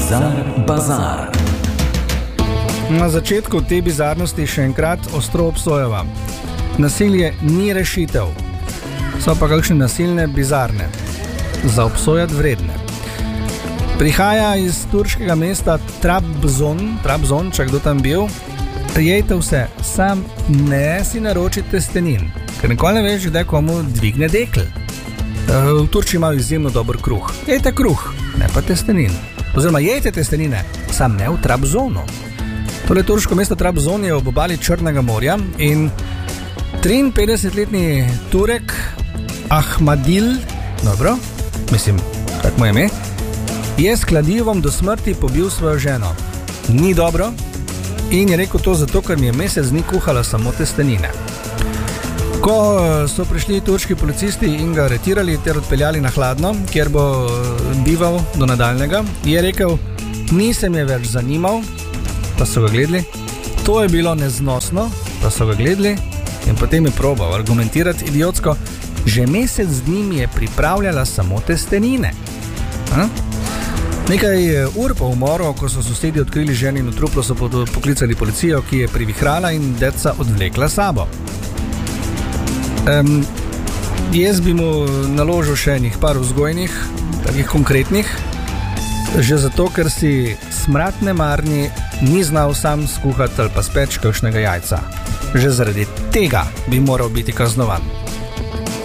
Bazar. Na začetku te bizarnosti še enkrat ostro obsojava. Nasilje ni rešitev. So pa kakšne nasilne bizarne. Za obsojati vredne. Prihaja iz turškega mesta Trabzon, če kdo tam bil. Jejte vse, sam ne si naročite testenin, ker nikoli ne veš, kdaj komu dvigne dekl. V Turčiji imajo izjemno dober kruh. Jejte kruh, ne pa testenin. Oziroma jejte testenine, sam ne v Trabzonu. Tole turško mesto Trabzon je ob obali Črnega morja in 53-letni Turek Ahmadil, tako mu je ime, je s kladivom do smrti pobil svojo ženo. Ni dobro in je rekel to zato, ker mi je mesec dni kuhala samo testenine. Ko so prišli turški policisti in ga aretirali ter odpeljali na Hladno, kjer bo bival do nadaljnega, je rekel, nisem je več zanimal, pa so ga gledali, to je bilo neznosno, pa so ga gledali in potem je probal argumentirati idiotsko, že mesec dni mi je pripravljala samo testenine. Nekaj ur po umoru, ko so sosedi odkrili ženino truplo, so poklicali policijo, ki je privihrala in deca odvlekla sabo. Jaz bi mu naložil še enih par vzgojnih, takih konkretnih, že zato, ker si smrad nemarni ni znal sam skuhati ali pa speč kakšnega jajca. Že zaradi tega bi moral biti kaznovan.